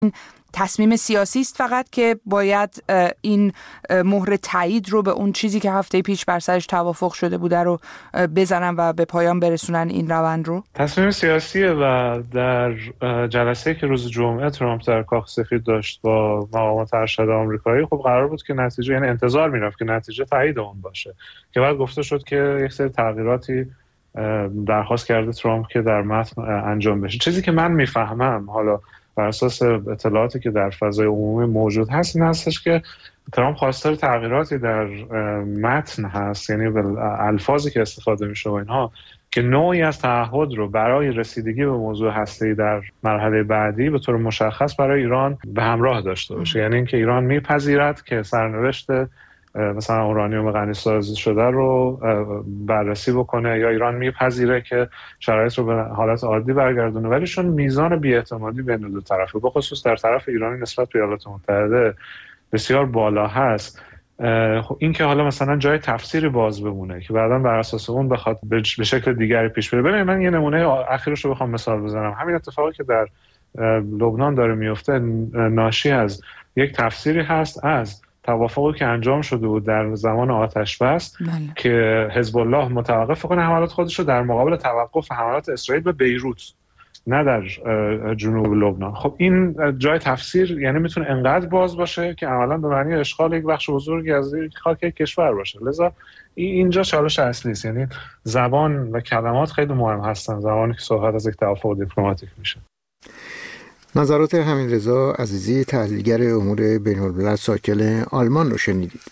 تصمیم سیاسی است فقط که باید این مهر تایید رو به اون چیزی که هفته پیش بر سرش توافق شده بوده رو بزنن و به پایان برسونن این روند رو؟ تصمیم سیاسیه و در جلسه که روز جمعه ترامپ در کاخ سفید داشت با مقامات ارشد آمریکایی، خب قرار بود که نتیجه، یعنی انتظار میرفت که نتیجه تایید اون باشه، که بعد گفته شد که یک سری تغییراتی درخواست کرده ترامپ که در متن انجام بشه. چیزی که من میفهمم حالا بر اساس اطلاعاتی که در فضای عمومی موجود هست این هستش که ترامپ خواستار تغییراتی در متن هست، یعنی الفاظی که استفاده میشه و اینها، که نوعی از تعهد رو برای رسیدگی به موضوع هسته‌ای در مرحله بعدی به طور مشخص برای ایران به همراه داشته باشه. یعنی اینکه ایران میپذیرد که سرنوشت مثلا اورانیوم غنی‌سازی شده رو بررسی بکنه، یا ایران میپذیره که شرایط رو به حالت عادی برگردونه، ولی چون میزان بی‌اعتمادی بین دو طرفه، به خصوص در طرف ایرانی نسبت به ایالات متحده بسیار بالا هست، این که حالا مثلا جای تفسیری باز بمونه که بعداً بر اساس اون بخواد به شکل دیگری پیش بره. ببینید من یه نمونه اخیرش رو بخوام مثال بزنم، همین اتفاقی که در لبنان داره میفته ناشی از یک تفسیری هست از توافقی که انجام شده بود در زمان آتش بس که حزب الله متوقف کنه حملات خودش رو در مقابل توقف حملات اسرائیل به بیروت، نه در جنوب لبنان. خب این جای تفسیر یعنی میتونه انقدر باز باشه که عملاً به معنی اشغال یک بخش بزرگی از خاک کشور باشه. لذا اینجا چالش اصلی است، یعنی زبان و کلمات خیلی مهم هستن زمانی که صحبت از یک توافق دیپلماتیک میشه. نظرات حمیدرضا عزیزی، تحلیلگر امور بین‌الملل ساکن آلمان رو شنیدید.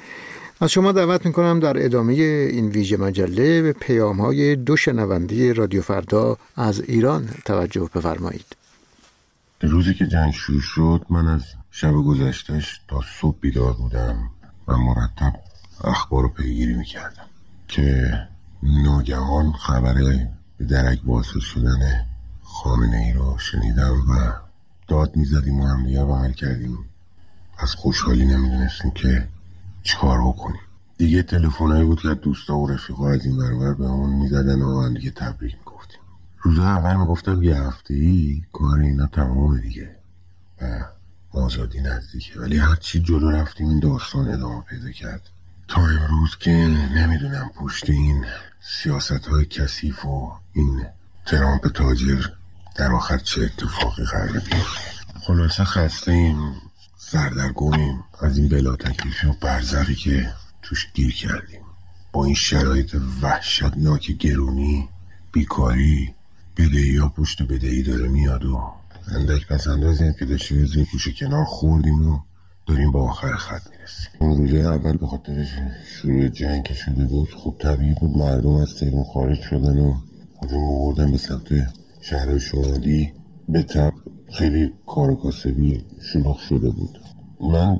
از شما دعوت میکنم در ادامه این ویژه مجله به پیام‌های دو شنونده رادیو فردا از ایران توجه بفرمایید. روزی که جنگ شروع شد من از شب گذشتهش تا صبح بیدار بودم و مرتب اخبار رو پیگیری میکردم که ناگهان خبر به درک واصل شدن خامنه‌ای رو شنیدم و داد میزدیم و هم دیگه بغل کردیم. از خوشحالی نمیدونستیم که چیکار بکنیم. دیگه تلفنایی بود که دوستا و رفیقا از این برابر به همون میزدن و هم دیگه تبریک میگفتیم. روز اول میگفتم یه هفته‌ای کار اینا تمامه دیگه و آزادی نزدیکه، ولی هرچی جلو رفتیم این داستان ادامه پیدا کرد تا امروز که نمیدونم پشت این سیاست‌های کثیف و این ترامپ تاجر در آخر چه اتفاقی قرار بیفته. خلاصه خسته ایم، سردرگمیم از این بلا تکلیفی و برزخی که توش گیر کردیم. با این شرایط وحشتناک گرونی، بیکاری، بدهی ها پشت بدهی داره میاد و اندک پس اندازی هم که داشتیم از این کوشه کنار خوردیم و داریم با آخر خط میرسیم. اون روزه اول به خاطر شروع جنگ که شده بود خب طبیعی بود مردم از تهران خارج شدن و هجوم آوردن به سمت شهر شمالی. به طب خیلی کار و کاسبی شلوغ شده بود. من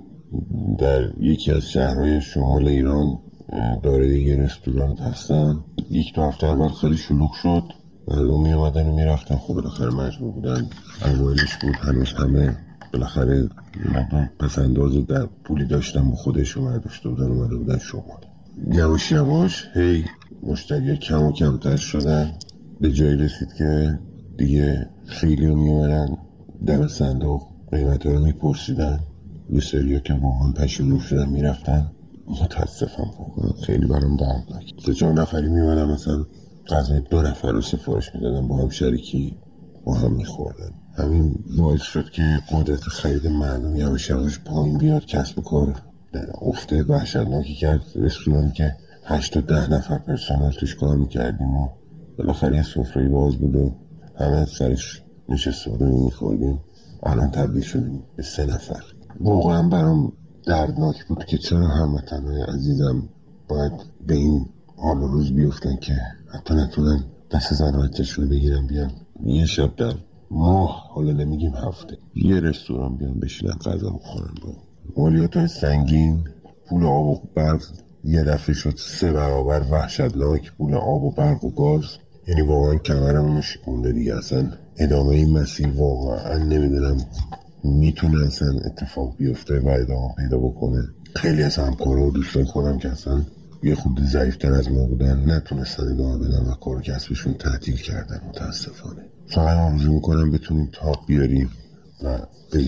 در یکی از شهرهای شمال ایران داره یه رستوران هستم. یک دو هفته اول خیلی شلوغ شد، مردم می اومدن و می رفتن. خب بالاخره مجبور بودن، اوایلش بود هنوز همه بالاخره پس انداز در پولی داشتن با خودشون برداشته بودن اومده بودن شمال. یواش یواش هی مشتری کم و کمتر شدن، به جایی رسید که دیگه خیلی رو می اومدن در صندوق قیمت رو می پرسیدن. یه سریا که واقعا پشیمون شدن می رفتن. متاسفم واقعا خیلی برام دردناک. 3-4 نفری می اومدن مثلا غذای 2 نفر رو سفارش می دادن، با هم شریکی با هم می خوردن. همین باعث شد که قدرت خرید مردم یواش یواش پایین بیاد. کسب و کار در افته وحشتناکی کرد. رستورانی که 8 تا 10 نفر پرسنل توش کار می کردیم و بالاخره یه سفره باز بود و همه سرش نشسته بودیم می خوردیم، الان تبدیل شدیم به 3 نفر. واقعا برام دردناک بود که چرا هموطنهای عزیزم باید به این حال و روز بیفتن که حتی نتونن دست زن و بچه‌شون رو بگیرن بیان یه شب در ماه، حالا نمیگیم هفته، یه رستوران بیان بشینن غذا بخورن. با مالیات‌های سنگین، پول آب و برق یه دفعه شد 3 برابر وحشتناک. پول آب و برق و گاز، یعنی واقعا کمرمون شکونده دیگه. اصلا ادامه این مسیر واقعا نمیدونم میتونه اصلا اتفاق بیفته و ادامه پیدا بکنه. خیلی از همکارا و دوستان خودم که اصلا یه خود ضعیفتر از ما بودن نتونستن ادامه بدن و کار و کسبشون تعطیل کردن متاسفانه. فقط آرزو میکنم بتونیم تاب بیاریم و